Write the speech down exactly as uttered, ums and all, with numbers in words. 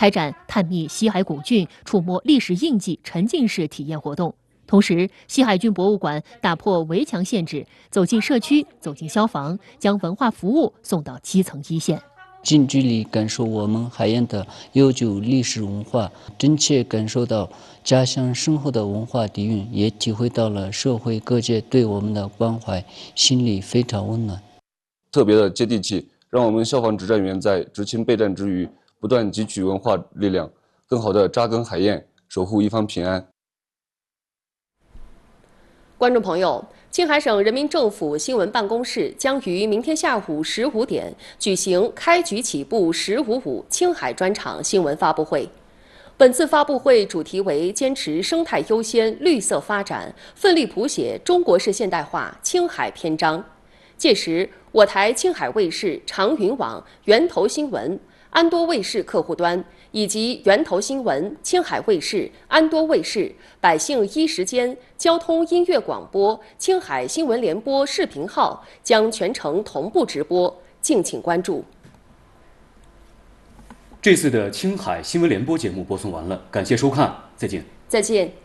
开展探秘西海古郡、触摸历史印记沉浸式体验活动。同时，西海郡博物馆打破围墙限制，走进社区，走进消防，将文化服务送到基层一线。 近距离感受我们海盐的悠久历史文化，真切感受到家乡深厚的文化底蕴，也体会到了社会各界对我们的关怀，心里非常温暖。 特别的接地气，让我们消防执战员在执勤备战之余，不断汲取文化力量，更好地扎根海盐，守护一方平安。 观众朋友，青海省人民政府新闻办公室将于明天下午十五点举行开局起步十五五青海专场新闻发布会。本次发布会主题为坚持生态优先、绿色发展，奋力谱写中国式现代化青海篇章。届时，我台青海卫视、长云网、源头新闻、安多卫视客户端以及源头新闻、青海卫视、安多卫视、百姓一时间、交通音乐广播、青海新闻联播视频号将全程同步直播，敬请关注。 这次的青海新闻联播节目播送完了，感谢收看，再见。 再见。